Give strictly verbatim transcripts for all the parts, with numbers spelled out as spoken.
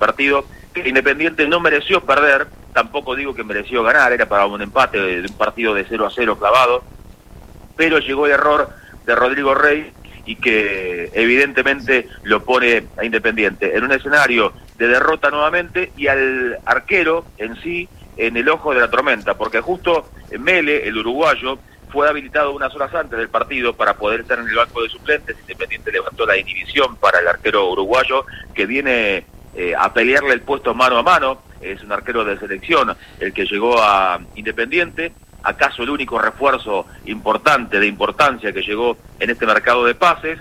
partido que Independiente no mereció perder, tampoco digo que mereció ganar, era para un empate de un partido de cero a cero clavado, pero llegó el error de Rodrigo Rey y que evidentemente lo pone a Independiente en un escenario de derrota nuevamente y al arquero en sí en el ojo de la tormenta, porque justo Mele, el uruguayo, fue habilitado unas horas antes del partido para poder estar en el banco de suplentes. Independiente levantó la inhibición para el arquero uruguayo que viene eh, a pelearle el puesto mano a mano. Es un arquero de selección el que llegó a Independiente, acaso el único refuerzo importante, de importancia que llegó en este mercado de pases,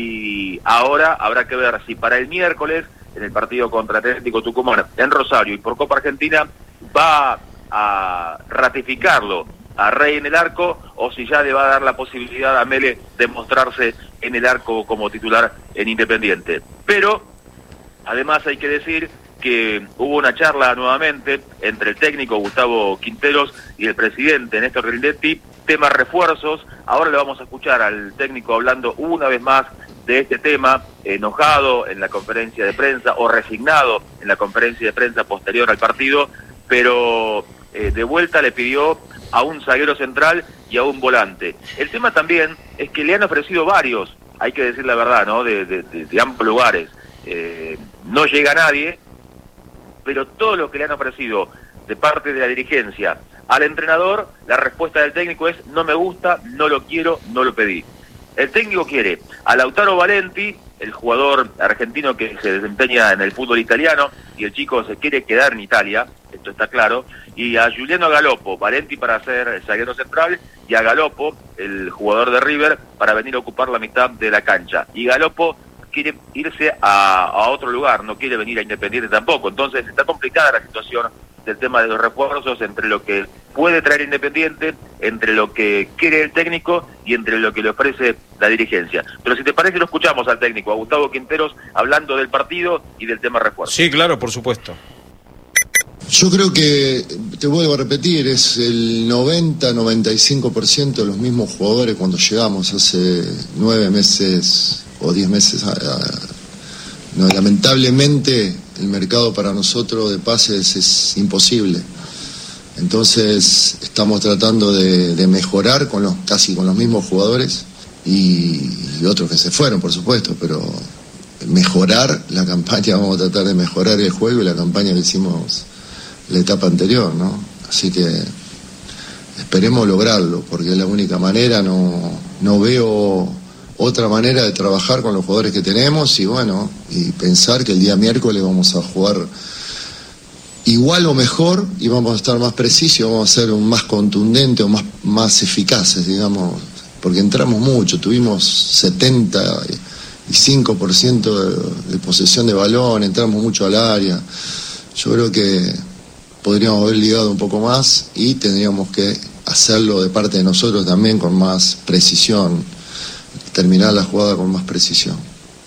y ahora habrá que ver si para el miércoles, en el partido contra Atlético Tucumán en Rosario y por Copa Argentina, va a ratificarlo a Rey en el arco, o si ya le va a dar la posibilidad a Mele de mostrarse en el arco como titular en Independiente. Pero además hay que decir que hubo una charla nuevamente entre el técnico Gustavo Quinteros y el presidente Néstor Grindetti, temas refuerzos. Ahora le vamos a escuchar al técnico hablando una vez más de este tema, enojado en la conferencia de prensa o resignado en la conferencia de prensa posterior al partido, pero eh, de vuelta le pidió a un zaguero central y a un volante. El tema también es que le han ofrecido varios, hay que decir la verdad, ¿no? De, de, de, de ambos lugares. Eh, no llega nadie, pero todo lo que le han ofrecido de parte de la dirigencia al entrenador, la respuesta del técnico es: no me gusta, no lo quiero, no lo pedí. El técnico quiere a Lautaro Valenti, el jugador argentino que se desempeña en el fútbol italiano, y el chico se quiere quedar en Italia, esto está claro, y a Giuliano Galoppo, Valenti para ser zaguero central, y a Galoppo, el jugador de River, para venir a ocupar la mitad de la cancha. Y Galoppo quiere irse a, a otro lugar, no quiere venir a Independiente tampoco. Entonces está complicada la situación del tema de los refuerzos, entre lo que puede traer Independiente, entre lo que quiere el técnico y entre lo que le ofrece la dirigencia. Pero si te parece, lo escuchamos al técnico, a Gustavo Quinteros, hablando del partido y del tema refuerzo. Sí, claro, por supuesto. Yo creo que, te vuelvo a repetir, es el noventa, noventa y cinco por ciento de los mismos jugadores cuando llegamos hace nueve meses o diez meses. A, a, no, lamentablemente el mercado para nosotros de pases es imposible. Entonces estamos tratando de, de mejorar con los casi con los mismos jugadores y, y otros que se fueron, por supuesto, pero mejorar la campaña, vamos a tratar de mejorar el juego y la campaña que hicimos la etapa anterior, ¿no? Así que esperemos lograrlo, porque es la única manera. No, no veo otra manera de trabajar con los jugadores que tenemos, y bueno, y pensar que el día miércoles vamos a jugar igual o mejor, y vamos a estar más precisos, y vamos a ser un más contundentes o más, más eficaces, digamos, porque entramos mucho, tuvimos setenta y cinco por ciento de, de posesión de balón, entramos mucho al área. Yo creo que podríamos haber ligado un poco más y tendríamos que hacerlo de parte de nosotros también con más precisión, terminar la jugada con más precisión.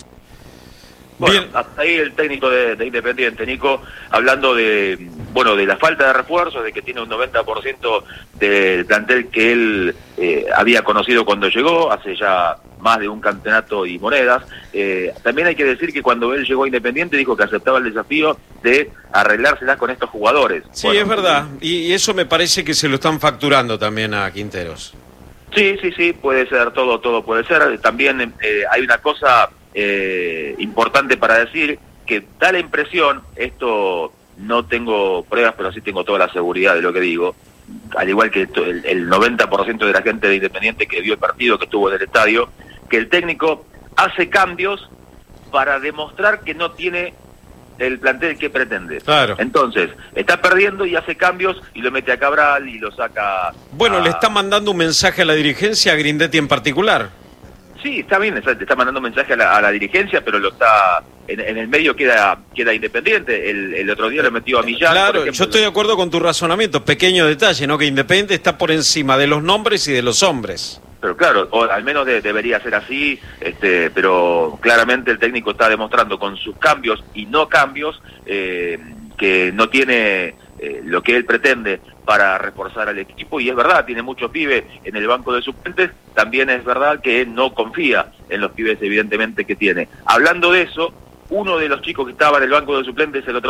Bueno, hasta ahí el técnico de, de Independiente, Nico, hablando de bueno de la falta de refuerzos, de que tiene un noventa por ciento del plantel que él eh, había conocido cuando llegó, hace ya más de un campeonato y monedas. Eh, también hay que decir que cuando él llegó a Independiente dijo que aceptaba el desafío de arreglárselas con estos jugadores. Sí, bueno, es verdad, y, y eso me parece que se lo están facturando también a Quinteros. Sí, sí, sí, puede ser, todo, todo puede ser. También eh, hay una cosa eh, importante para decir, que da la impresión, esto no tengo pruebas, pero sí tengo toda la seguridad de lo que digo, al igual que el, el noventa por ciento de la gente de Independiente que vio el partido, que estuvo en el estadio, que el técnico hace cambios para demostrar que no tiene el plantel que pretende. Claro. Entonces, está perdiendo y hace cambios y lo mete a Cabral y lo saca... Bueno, a... le está mandando un mensaje a la dirigencia, a Grindetti en particular. Sí, está bien, está, está mandando un mensaje a la, a la dirigencia, pero lo está... En, en el medio queda queda Independiente. El, el otro día lo metió a Millán. Claro, ejemplo, yo estoy de acuerdo con tu razonamiento. Pequeño detalle, ¿no? Que Independiente está por encima de los nombres y de los hombres. Pero claro, o al menos de, debería ser así, este, pero claramente el técnico está demostrando con sus cambios y no cambios eh, que no tiene eh, lo que él pretende para reforzar al equipo, y es verdad, tiene muchos pibes en el banco de suplentes. También es verdad que él no confía en los pibes evidentemente que tiene. Hablando de eso, uno de los chicos que estaba en el banco de suplentes el otro